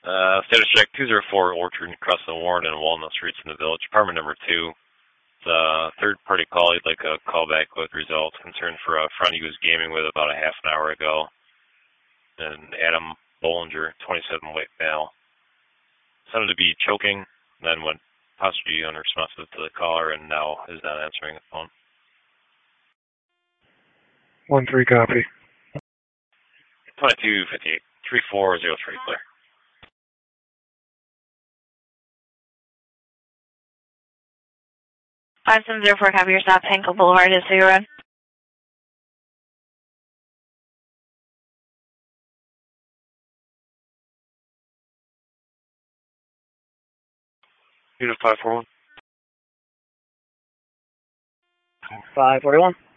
Status check 204 Orchard and Crescent Warren and Walnut Streets in the Village, apartment number 2. The third-party call, he'd like a call back with results. Concern for a friend he was gaming with about a half an hour ago. And Adam Bollinger, 27, white male. Sounded to be choking, then went possibly unresponsive to the caller, and now is not answering the phone. 1-3, copy. 2258, 3403, clear. Five 704, copy your stop, Hankel Boulevard is City Road. Unit 541. 541.